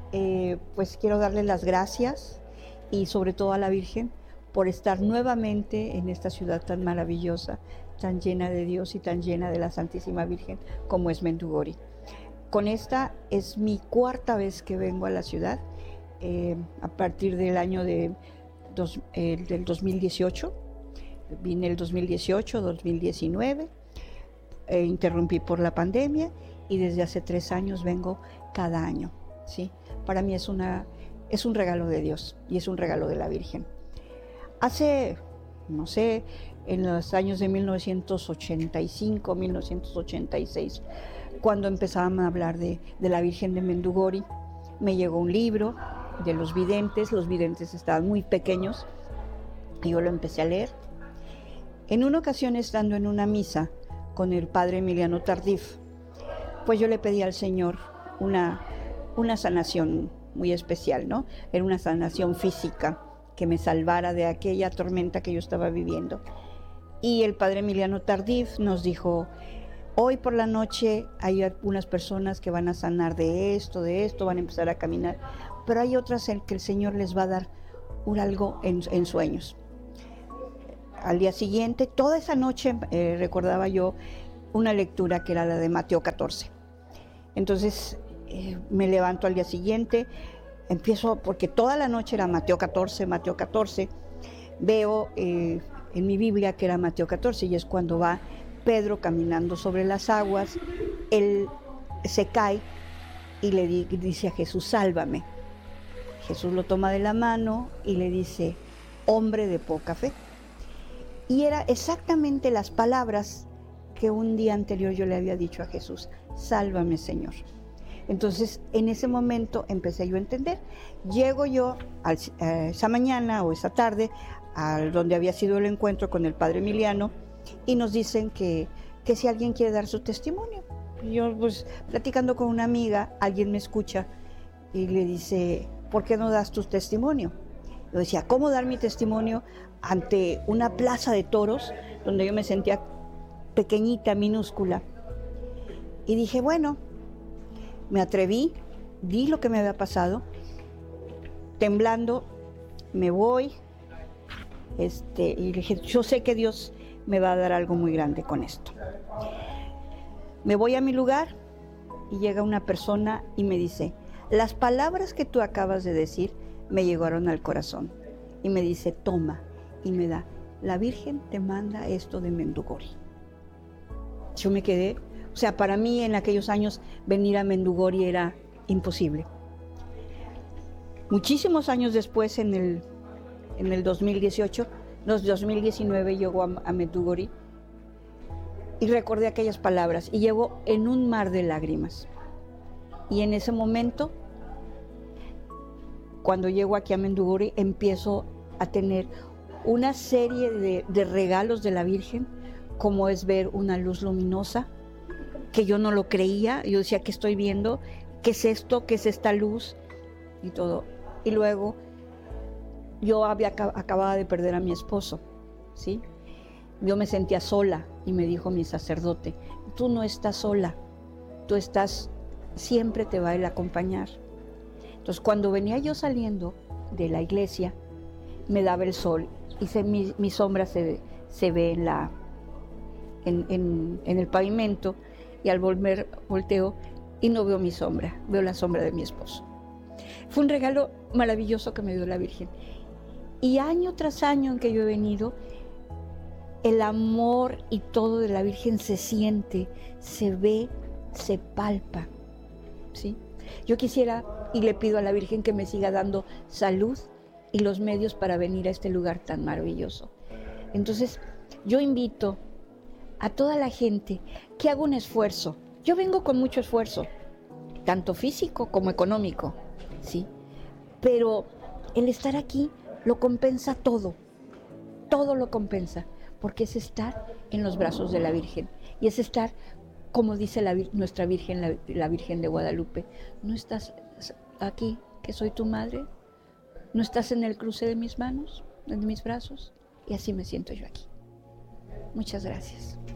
Pues quiero darle las gracias y sobre todo a la Virgen por estar nuevamente en esta ciudad tan maravillosa, tan llena de Dios y tan llena de la Santísima Virgen como es Mendugori. Con esta es mi cuarta vez que vengo a la ciudad, a partir del año del 2018. Vine el 2018, 2019, interrumpí por la pandemia y desde hace 3 años vengo cada año, ¿sí? Para mí es un regalo de Dios y es un regalo de la Virgen. Hace, no sé, en los años de 1985, 1986, cuando empezaban a hablar de la Virgen de Mendugori, me llegó un libro de los videntes estaban muy pequeños, y yo lo empecé a leer. En una ocasión, estando en una misa con el padre Emiliano Tardif, pues yo le pedí al Señor una sanación muy especial, ¿no? Era una sanación física, que me salvara de aquella tormenta que yo estaba viviendo. Y el padre Emiliano Tardif nos dijo: hoy por la noche hay algunas personas que van a sanar de esto, van a empezar a caminar, pero hay otras en que el Señor les va a dar algo en sueños. Al día siguiente, toda esa noche, recordaba yo una lectura que era la de Mateo 14. Entonces me levanto al día siguiente, empiezo, porque toda la noche era Mateo 14, veo en mi Biblia que era Mateo 14, y es cuando va Pedro caminando sobre las aguas. Él se cae y le dice a Jesús: sálvame. Jesús lo toma de la mano y le dice: hombre de poca fe. Y era exactamente las palabras que un día anterior yo le había dicho a Jesús: sálvame, Señor. Entonces, en ese momento empecé yo a entender. Llego yo esa mañana o esa tarde a donde había sido el encuentro con el padre Emiliano, y nos dicen que si alguien quiere dar su testimonio. Yo, pues, platicando con una amiga, alguien me escucha y le dice: ¿por qué no das tu testimonio? Yo decía: ¿cómo dar mi testimonio ante una plaza de toros donde yo me sentía pequeñita, minúscula? Y dije: bueno, me atreví, di lo que me había pasado, temblando, me voy, y dije: yo sé que Dios me va a dar algo muy grande con esto. Me voy a mi lugar y llega una persona y me dice: las palabras que tú acabas de decir me llegaron al corazón. Y me dice: toma, y me da: la Virgen te manda esto de Mendugori. Yo me quedé, o sea, para mí en aquellos años venir a Mendugori era imposible. Muchísimos años después, en el 2018, 2019, llego a Mendugori y recordé aquellas palabras y llevo en un mar de lágrimas. Y en ese momento, cuando llego aquí a Mendugori, empiezo a tener una serie de regalos de la Virgen, como es ver una luz luminosa, que yo no lo creía. Yo decía: ¿qué estoy viendo? ¿Qué es esto? ¿Qué es esta luz? Y todo. Y luego, yo acababa de perder a mi esposo, ¿sí? Yo me sentía sola, y me dijo mi sacerdote: tú no estás sola, tú estás, siempre te va a él a acompañar. Entonces, cuando venía yo saliendo de la iglesia, me daba el sol y mi sombra se ve en el pavimento, y al volteo y no veo mi sombra, veo la sombra de mi esposo. Fue un regalo maravilloso que me dio la Virgen. Y año tras año en que yo he venido, el amor y todo de la Virgen se siente, se ve, se palpa, ¿sí? Yo quisiera y le pido a la Virgen que me siga dando salud y los medios para venir a este lugar tan maravilloso. Entonces, yo invito a toda la gente que haga un esfuerzo. Yo vengo con mucho esfuerzo, tanto físico como económico, ¿sí? Pero el estar aquí lo compensa todo lo compensa, porque es estar en los brazos de la Virgen, y es estar, como dice nuestra Virgen, la Virgen de Guadalupe: ¿no estás aquí, que soy tu madre? ¿No estás en el cruce de mis manos, de mis brazos? Y así me siento yo aquí. Muchas gracias.